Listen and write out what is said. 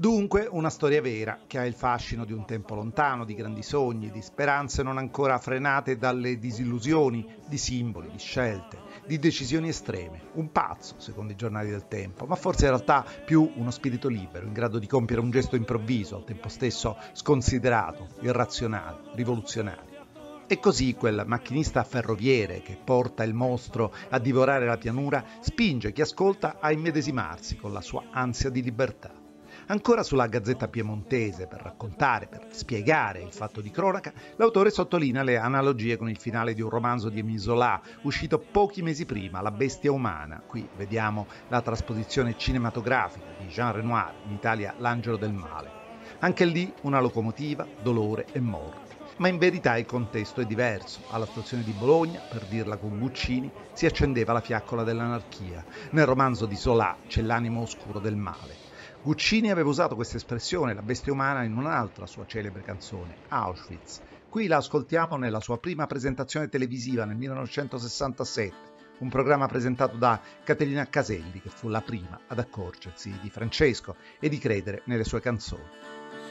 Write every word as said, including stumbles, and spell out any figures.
Dunque, una storia vera che ha il fascino di un tempo lontano, di grandi sogni, di speranze non ancora frenate dalle disillusioni, di simboli, di scelte, di decisioni estreme. Un pazzo, secondo i giornali del tempo, ma forse in realtà più uno spirito libero, in grado di compiere un gesto improvviso, al tempo stesso sconsiderato, irrazionale, rivoluzionario. E così quel macchinista ferroviere che porta il mostro a divorare la pianura spinge chi ascolta a immedesimarsi con la sua ansia di libertà. Ancora sulla Gazzetta Piemontese, per raccontare, per spiegare il fatto di cronaca, l'autore sottolinea le analogie con il finale di un romanzo di Émile Zola, uscito pochi mesi prima, La bestia umana. Qui vediamo la trasposizione cinematografica di Jean Renoir, in Italia L'angelo del male. Anche lì una locomotiva, dolore e morte. Ma in verità il contesto è diverso. Alla stazione di Bologna, per dirla con Guccini, si accendeva la fiaccola dell'anarchia. Nel romanzo di Zola c'è l'animo oscuro del male. Guccini aveva usato questa espressione, la bestia umana, in un'altra sua celebre canzone, Auschwitz. Qui la ascoltiamo nella sua prima presentazione televisiva nel millenovecentosessantasette, un programma presentato da Caterina Caselli, che fu la prima ad accorgersi di Francesco e di credere nelle sue canzoni.